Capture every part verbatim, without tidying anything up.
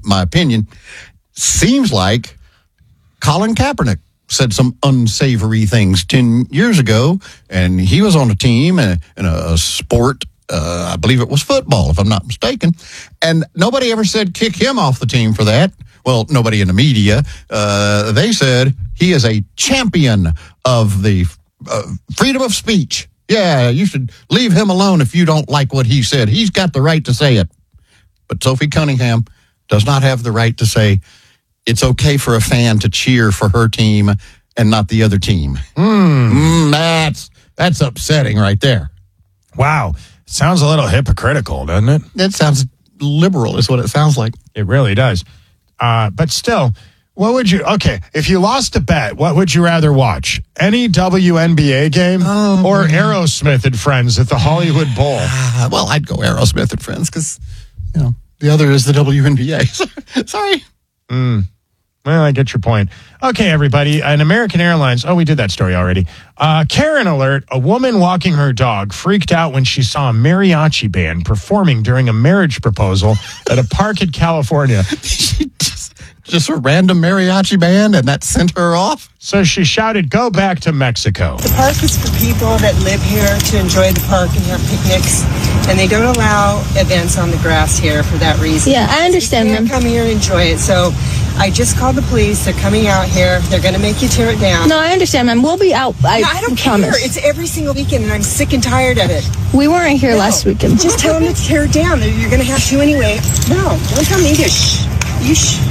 my opinion. Seems like Colin Kaepernick said some unsavory things ten years ago, and he was on a team in a, in a sport, uh, I believe it was football, if I'm not mistaken, and nobody ever said kick him off the team for that. Well, nobody in the media. Uh, they said he is a champion of the uh, freedom of speech. Yeah, you should leave him alone if you don't like what he said. He's got the right to say it. But Sophie Cunningham does not have the right to say it's okay for a fan to cheer for her team and not the other team. Mm. Mm, that's that's upsetting right there. Wow. Sounds a little hypocritical, doesn't it? That sounds liberal is what it sounds like. It really does. Uh, but still, what would you, okay, if you lost a bet, what would you rather watch? Any W N B A game um, or Aerosmith and Friends at the Hollywood Bowl? Uh, well, I'd go Aerosmith and Friends because, you know, the other is the W N B A. Sorry. Mm. Well, I get your point. Okay, everybody. An American Airlines. Oh, we did that story already. Uh, Karen alert. A woman walking her dog freaked out when she saw a mariachi band performing during a marriage proposal at a park in California. She just, just a random mariachi band, and that sent her off? So she shouted, "Go back to Mexico." The park is for people that live here to enjoy the park and have picnics, and they don't allow events on the grass here for that reason. Yeah, I understand you them. can't come here and enjoy it. So I just called the police. They're coming out here. They're going to make you tear it down. No, I understand, ma'am. We'll be out. I, No, I don't promise. care. It's every single weekend, and I'm sick and tired of it. We weren't here No. last weekend. Just tell them to tear it down. You're going to have to anyway. No, don't tell me to shh. You shh.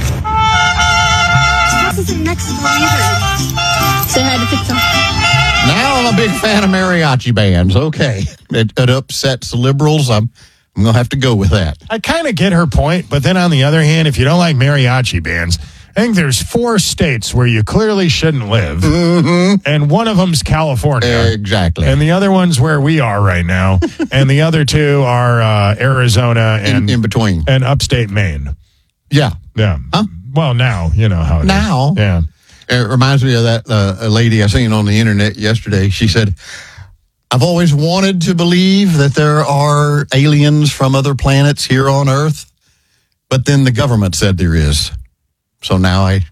This isn't Mexico either. Say hi to TikTok. Now I'm a big fan of mariachi bands. Okay. It, it upsets the liberals. I'm, I'm going to have to go with that. I kind of get her point, but then on the other hand, if you don't like mariachi bands, I think there's four states where you clearly shouldn't live, Mm-hmm. and one of them's California. Exactly. And the other one's where we are right now, and the other two are uh, Arizona and in, in between. and upstate Maine. Yeah. Yeah. Huh? Well, now you know how it is. Now. Yeah. It reminds me of that uh, lady I seen on the internet yesterday. She said, I've always wanted to believe that there are aliens from other planets here on Earth, but then the government said there is. So now I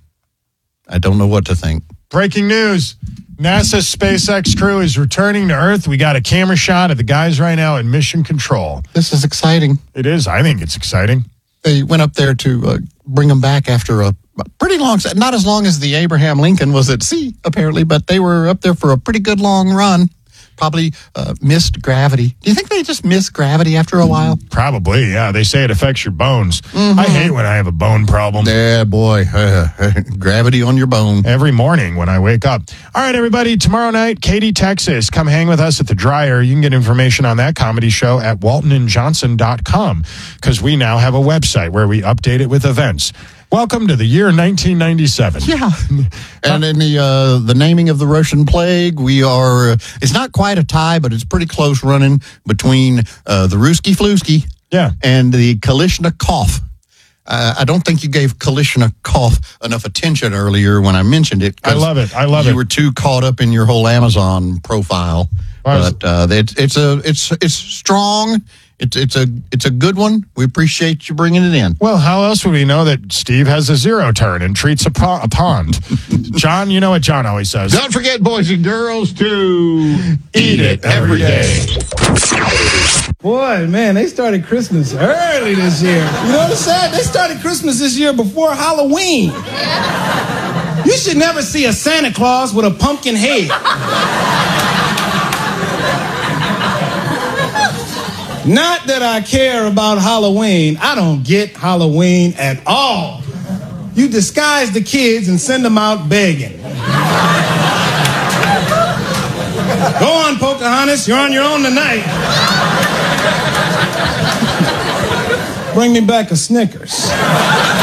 I don't know what to think. Breaking news. NASA's SpaceX crew is returning to Earth. We got a camera shot of the guys right now in mission control. This is exciting. It is. I think it's exciting. They went up there to uh, bring them back after a pretty long, not as long as the Abraham Lincoln was at sea, apparently, but they were up there for a pretty good long run. Probably uh, missed gravity. Do you think they just missed gravity after a while? Probably, yeah. They say it affects your bones. Mm-hmm. I hate when I have a bone problem. Yeah, boy. Uh, gravity on your bone. Every morning when I wake up. All right, everybody. Tomorrow night, Katy, Texas. Come hang with us at the Dryer. You can get information on that comedy show at walton and johnson dot com because we now have a website where we update it with events. Welcome to the year nineteen ninety-seven. Yeah. And in the uh, the naming of the Russian plague, we are, uh, it's not quite a tie, but it's pretty close running between uh, the Ruski Flusky Yeah. and the Kalishnikov. Uh, I don't think you gave Kalishnikov enough attention earlier when I mentioned it. I love it. I love you it. You were too caught up in your whole Amazon profile. Was- But uh, it's it's a it's it's strong. It's it's a it's a good one. We appreciate you bringing it in. Well, how else would we know that Steve has a zero turn and treats a, po- a pond? John, you know what John always says. Don't forget, boys and girls, to Eat it every day. Boy, man, they started Christmas early this year. You know what I'm saying? They started Christmas this year before Halloween. You should never see a Santa Claus with a pumpkin head. Not that I care about Halloween. I don't get Halloween at all. You disguise the kids and send them out begging. Go on, Pocahontas. You're on your own tonight. Bring me back a Snickers.